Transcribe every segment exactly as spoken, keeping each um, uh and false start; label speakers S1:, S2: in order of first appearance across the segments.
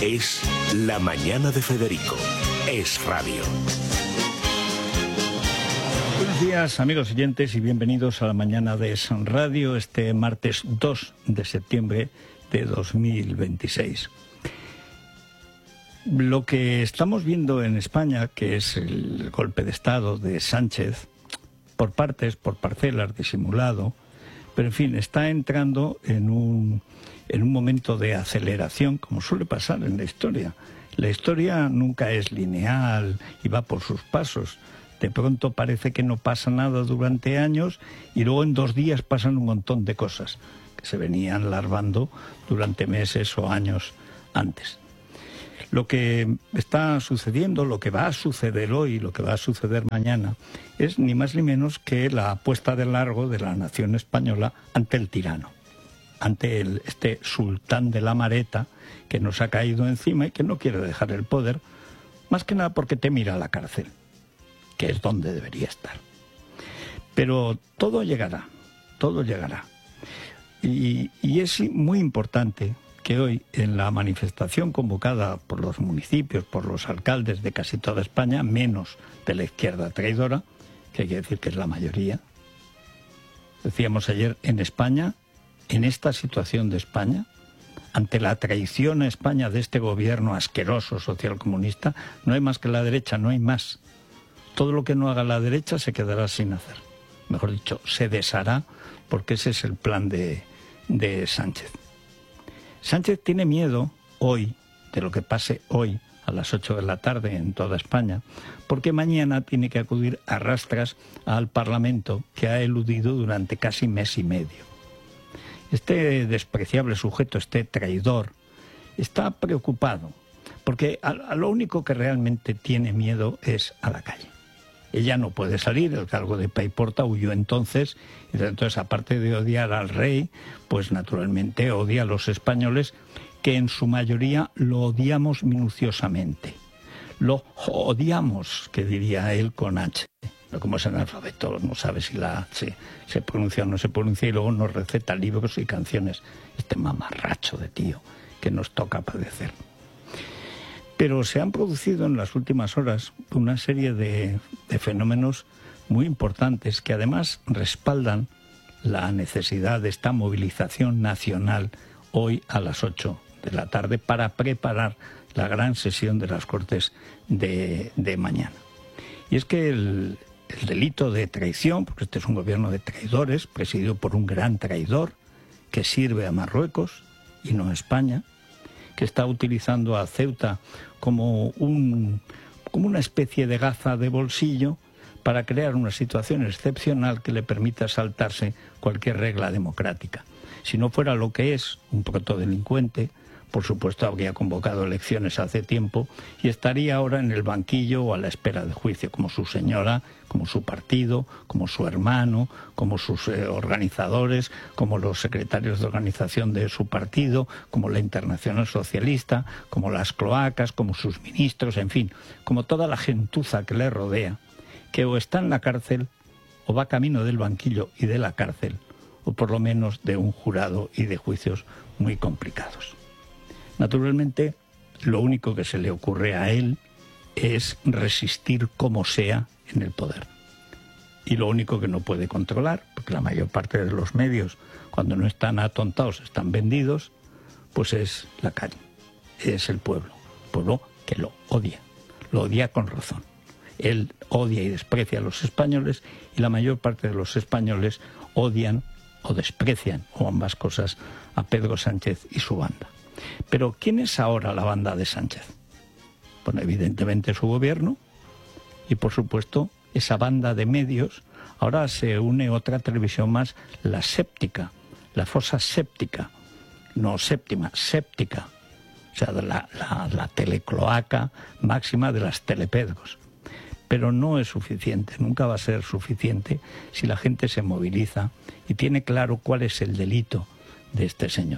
S1: Es La Mañana de Federico. Es radio.
S2: Buenos días, amigos oyentes, y bienvenidos a La Mañana de Es Radio, este martes dos de septiembre de dos mil veintiséis. Lo que estamos viendo en España, que es el golpe de Estado de Sánchez, por partes, por parcelas, disimulado, pero en fin, está entrando en un, en un momento de aceleración, como suele pasar en la historia. La historia nunca es lineal y va por sus pasos. De pronto parece que no pasa nada durante años y luego en dos días pasan un montón de cosas que se venían larvando durante meses o años antes. Lo que está sucediendo, lo que va a suceder hoy, lo que va a suceder mañana, es ni más ni menos que la apuesta de largo de la nación española ante el tirano, ante el, este sultán de la Mareta que nos ha caído encima y que no quiere dejar el poder, más que nada porque te mira a la cárcel, que es donde debería estar. Pero todo llegará, todo llegará. Y, y es muy importante que hoy, en la manifestación convocada por los municipios, por los alcaldes de casi toda España, menos de la izquierda traidora, que hay que decir que es la mayoría, decíamos ayer, en España, en esta situación de España, ante la traición a España de este gobierno asqueroso socialcomunista, no hay más que la derecha, no hay más. Todo lo que no haga la derecha se quedará sin hacer. Mejor dicho, se deshará, porque ese es el plan de, de Sánchez. Sánchez tiene miedo hoy, de lo que pase hoy a las ocho de la tarde en toda España, porque mañana tiene que acudir a rastras al Parlamento que ha eludido durante casi mes y medio. Este despreciable sujeto, este traidor, está preocupado, porque a, a lo único que realmente tiene miedo es a la calle. Ella no puede salir, el cargo de Paiporta huyó entonces, y entonces aparte de odiar al rey, pues naturalmente odia a los españoles, que en su mayoría lo odiamos minuciosamente. Lo odiamos, que diría él con H. Como es analfabeto, no sabe si la H se pronuncia o no se pronuncia, y luego nos receta libros y canciones. Este mamarracho de tío que nos toca padecer. Pero se han producido en las últimas horas una serie de, de fenómenos muy importantes que además respaldan la necesidad de esta movilización nacional hoy a las ocho de la tarde para preparar la gran sesión de las Cortes de, de mañana. Y es que el, el delito de traición, porque este es un gobierno de traidores, presidido por un gran traidor que sirve a Marruecos y no a España, que está utilizando a Ceuta como, un, como una especie de gaza de bolsillo para crear una situación excepcional que le permita saltarse cualquier regla democrática. Si no fuera lo que es, un protodelincuente, por supuesto habría convocado elecciones hace tiempo y estaría ahora en el banquillo o a la espera de juicio, como su señora, como su partido, como su hermano, como sus eh, organizadores, como los secretarios de organización de su partido, como la Internacional Socialista, como las cloacas, como sus ministros, en fin, como toda la gentuza que le rodea, que o está en la cárcel o va camino del banquillo y de la cárcel, o por lo menos de un jurado y de juicios muy complicados. Naturalmente, lo único que se le ocurre a él es resistir como sea en el poder. Y lo único que no puede controlar, porque la mayor parte de los medios, cuando no están atontados, están vendidos, pues es la calle, es el pueblo. Pueblo que lo odia, lo odia con razón. Él odia y desprecia a los españoles y la mayor parte de los españoles odian o desprecian, o ambas cosas, a Pedro Sánchez y su banda. Pero ¿quién es ahora la banda de Sánchez? Bueno, evidentemente su gobierno y, por supuesto, esa banda de medios. Ahora se une otra televisión más, la séptica, la fosa séptica, no séptima, séptica, o sea, la, la, la telecloaca máxima de las telepedgos. Pero no es suficiente, nunca va a ser suficiente si la gente se moviliza y tiene claro cuál es el delito de este señor.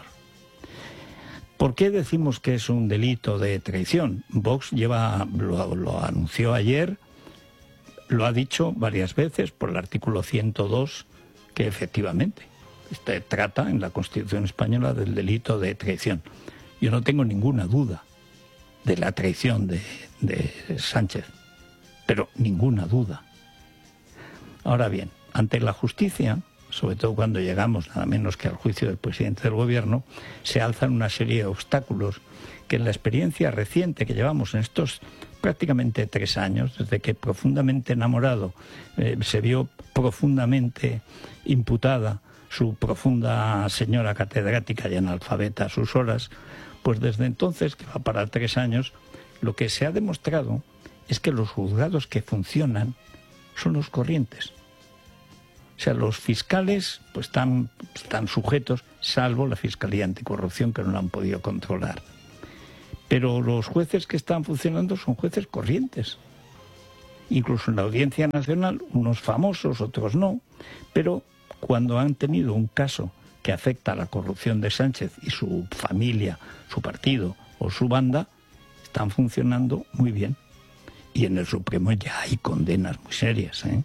S2: ¿Por qué decimos que es un delito de traición? Vox lleva, lo, lo anunció ayer, lo ha dicho varias veces por el artículo ciento dos, que efectivamente este trata en la Constitución española del delito de traición. Yo no tengo ninguna duda de la traición de, de Sánchez, pero ninguna duda. Ahora bien, ante la justicia, sobre todo cuando llegamos nada menos que al juicio del presidente del gobierno, se alzan una serie de obstáculos que en la experiencia reciente que llevamos en estos prácticamente tres años, desde que profundamente enamorado eh, se vio profundamente imputada su profunda señora catedrática y analfabeta a sus horas, pues desde entonces, que va para tres años, lo que se ha demostrado es que los juzgados que funcionan son los corrientes. O sea, los fiscales pues están, están sujetos, salvo la Fiscalía Anticorrupción, que no lo han podido controlar. Pero los jueces que están funcionando son jueces corrientes. Incluso en la Audiencia Nacional, unos famosos, otros no, pero cuando han tenido un caso que afecta a la corrupción de Sánchez y su familia, su partido o su banda, están funcionando muy bien. Y en el Supremo ya hay condenas muy serias, ¿eh?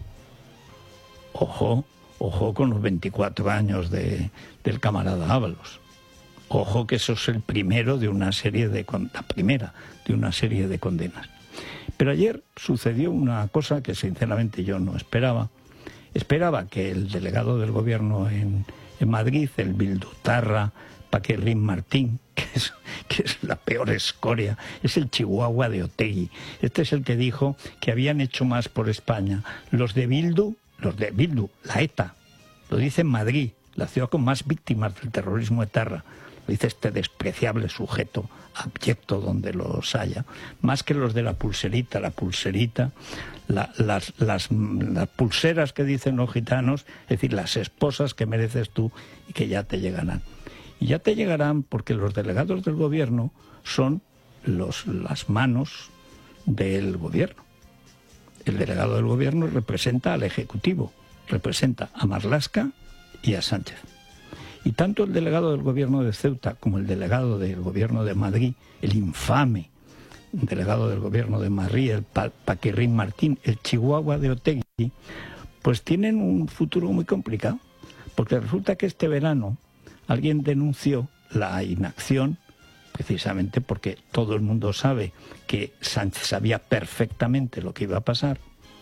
S2: Ojo, ojo con los veinticuatro años de, del camarada Ábalos. Ojo que eso es el primero de una serie de... la primera de una serie de condenas. Pero ayer sucedió una cosa que sinceramente yo no esperaba. Esperaba que el delegado del gobierno en, en Madrid, el bildutarra Paquirrín Martín, que es, que es la peor escoria, es el Chihuahua de Otegi. Este es el que dijo que habían hecho más por España los de Bildu, los de Bildu, la ETA. Lo dice en Madrid, la ciudad con más víctimas del terrorismo etarra. Lo dice este despreciable sujeto abyecto donde los haya, más que los de la pulserita, la pulserita, la, las, las, las pulseras que dicen los gitanos, es decir, las esposas que mereces tú y que ya te llegarán. Y ya te llegarán porque los delegados del gobierno son los, las manos del gobierno. El delegado del gobierno representa al Ejecutivo, representa a Marlaska y a Sánchez. Y tanto el delegado del gobierno de Ceuta como el delegado del gobierno de Madrid, el infame delegado del gobierno de Madrid, el pa Paquirrín Martín, el Chihuahua de Otegi, pues tienen un futuro muy complicado, porque resulta que este verano alguien denunció la inacción, precisamente porque todo el mundo sabe que Sánchez sabía perfectamente lo que iba a pasar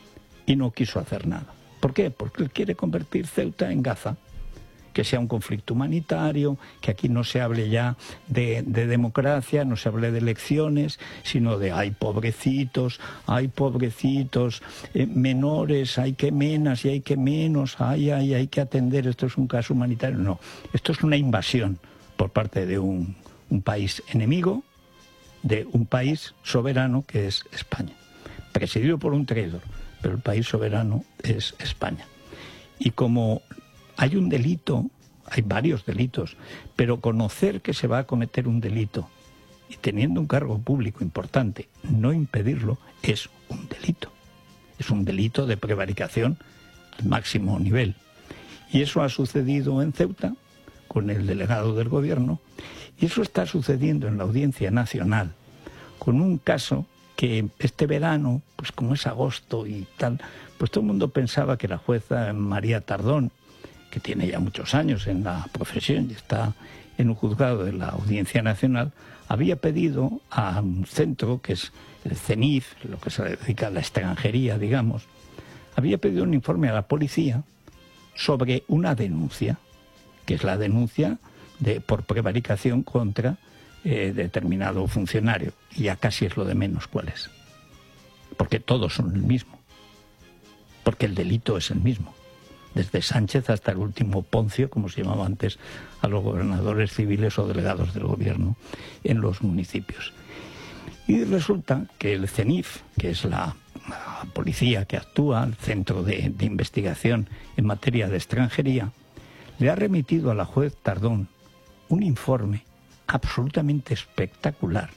S2: y no quiso hacer nada. ¿Por qué? Porque él quiere convertir Ceuta en Gaza. Que sea un conflicto humanitario, que aquí no se hable ya de, de democracia, no se hable de elecciones, sino de ay pobrecitos, ay pobrecitos, eh, menores, hay que menos y hay que menos, ay, ay, hay que atender, esto es un caso humanitario. No, esto es una invasión por parte de un, un país enemigo, de un país soberano que es España, presidido por un traidor, pero el país soberano es España. Y como hay un delito, hay varios delitos, pero conocer que se va a cometer un delito y teniendo un cargo público importante, no impedirlo, es un delito. Es un delito de prevaricación al máximo nivel. Y eso ha sucedido en Ceuta con el delegado del gobierno y eso está sucediendo en la Audiencia Nacional con un caso que este verano, pues como es agosto y tal, pues todo el mundo pensaba que la jueza María Tardón, que tiene ya muchos años en la profesión y está en un juzgado de la Audiencia Nacional, había pedido a un centro, que es el CENIF, lo que se dedica a la extranjería, digamos, había pedido un informe a la policía sobre una denuncia, que es la denuncia de, por prevaricación contra eh, determinado funcionario. Y ya casi es lo de menos cuál es. Porque todos son el mismo. Porque el delito es el mismo. Desde Sánchez hasta el último Poncio, como se llamaba antes a los gobernadores civiles o delegados del gobierno en los municipios. Y resulta que el CENIF, que es la, la policía que actúa, el Centro de, de Investigación en materia de extranjería, le ha remitido a la juez Tardón un informe absolutamente espectacular.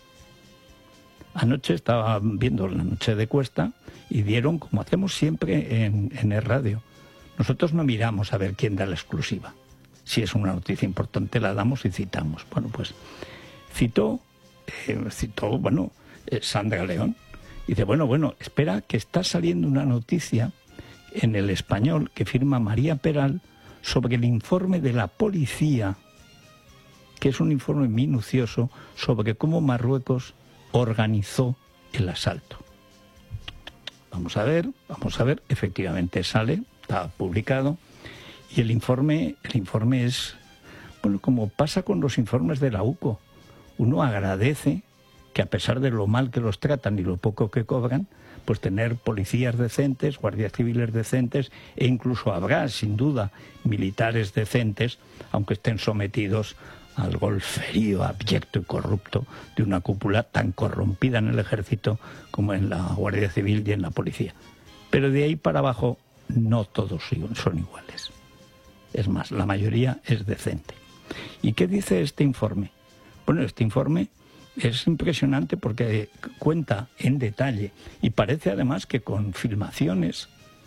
S2: Anoche estaba viendo La Noche de Cuesta y dieron, como hacemos siempre en, en el radio, nosotros no miramos a ver quién da la exclusiva. Si es una noticia importante la damos y citamos. Bueno, pues citó, eh, citó, bueno, eh, Sandra León. Dice, bueno, bueno, espera que está saliendo una noticia en El Español que firma María Peral sobre el informe de la policía, que es un informe minucioso sobre cómo Marruecos organizó el asalto. Vamos a ver, vamos a ver, efectivamente sale, está publicado, y el informe, el informe es, bueno, como pasa con los informes de la U C O, uno agradece que a pesar de lo mal que los tratan y lo poco que cobran, pues tener policías decentes, guardias civiles decentes, e incluso habrá, sin duda, militares decentes, aunque estén sometidos al golferío abyecto y corrupto de una cúpula tan corrompida en el ejército como en la Guardia Civil y en la policía. Pero de ahí para abajo no todos son iguales. Es más, la mayoría es decente. ¿Y qué dice este informe? Bueno, este informe es impresionante porque cuenta en detalle y parece además que con filmaciones